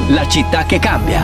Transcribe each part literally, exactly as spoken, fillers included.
la città che cambia.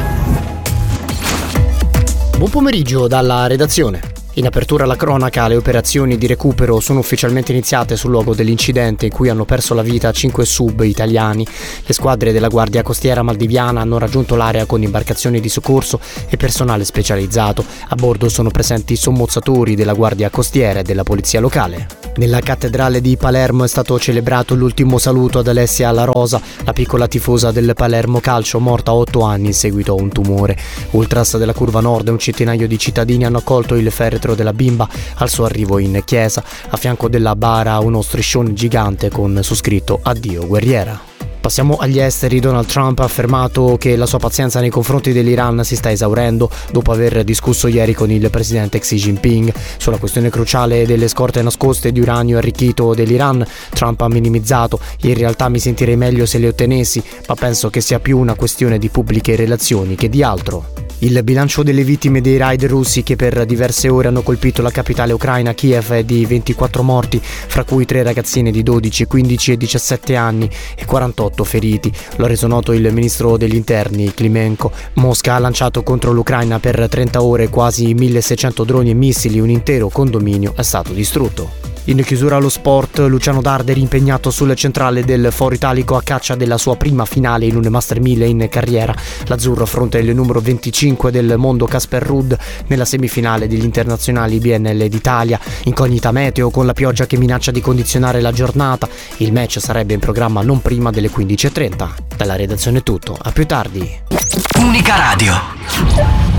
Buon pomeriggio dalla redazione. In apertura alla cronaca, le operazioni di recupero sono ufficialmente iniziate sul luogo dell'incidente in cui hanno perso la vita cinque sub italiani. Le squadre della Guardia Costiera Maldiviana hanno raggiunto l'area con imbarcazioni di soccorso e personale specializzato. A bordo sono presenti sommozzatori della Guardia Costiera e della Polizia Locale. Nella cattedrale di Palermo è stato celebrato l'ultimo saluto ad Alessia La Rosa, la piccola tifosa del Palermo Calcio, morta a otto anni in seguito a un tumore. Ultras della Curva Nord e un centinaio di cittadini hanno accolto il feretro della bimba al suo arrivo in chiesa. A fianco della bara uno striscione gigante con su scritto "Addio guerriera". Passiamo agli esteri. Donald Trump ha affermato che la sua pazienza nei confronti dell'Iran si sta esaurendo dopo aver discusso ieri con il presidente Xi Jinping. Sulla questione cruciale delle scorte nascoste di uranio arricchito dell'Iran, Trump ha minimizzato: "In realtà mi sentirei meglio se le ottenessi, ma penso che sia più una questione di pubbliche relazioni che di altro". Il bilancio delle vittime dei raid russi che per diverse ore hanno colpito la capitale ucraina, Kiev, è di ventiquattro morti, fra cui tre ragazzine di dodici, quindici e diciassette anni e quarantotto feriti. Lo ha reso noto il ministro degli interni, Klimenko. Mosca ha lanciato contro l'Ucraina per trenta ore quasi milleseicento droni e missili, un intero condominio è stato distrutto. In chiusura allo sport, Luciano Darderi impegnato sulle centrale del Foro Italico a caccia della sua prima finale in un Master mille in carriera. L'azzurro affronta il numero venticinque del mondo Casper Ruud nella semifinale degli internazionali B N L d'Italia. Incognita meteo con la pioggia che minaccia di condizionare la giornata. Il match sarebbe in programma non prima delle quindici e trenta. Dalla redazione è tutto, a più tardi. Unica Radio.